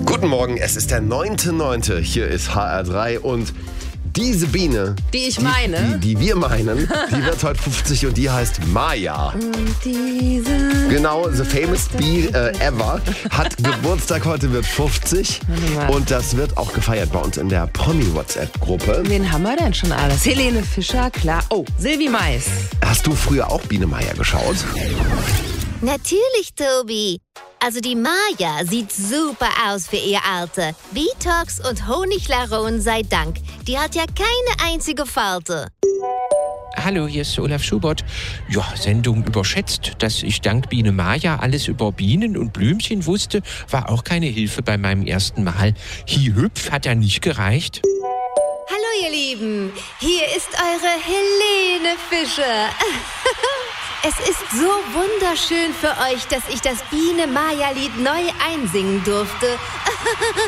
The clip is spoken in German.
Guten Morgen, es ist der 9.9. Hier ist HR3 und diese Biene, die wir meinen, die wird heute 50 und die heißt Maya. Genau, the famous bee ever, hat Geburtstag, heute wird 50 und das wird auch gefeiert bei uns in der Promi-WhatsApp-Gruppe. Wen haben wir denn schon alles? Helene Fischer, klar. Oh, Silvi Mais. Hast du früher auch Biene Maya geschaut? Natürlich, Tobi. Also die Maya sieht super aus für ihr Alter. Detox und Honiglaron sei Dank. Die hat ja keine einzige Falte. Hallo, hier ist Olaf Schubert. Ja, Sendung überschätzt. Dass ich dank Biene Maya alles über Bienen und Blümchen wusste, war auch keine Hilfe bei meinem ersten Mal. Hi-hüpf hat ja nicht gereicht. Hallo ihr Lieben, hier ist eure Helene Fischer. Es ist so wunderschön für euch, dass ich das Biene-Maya-Lied neu einsingen durfte.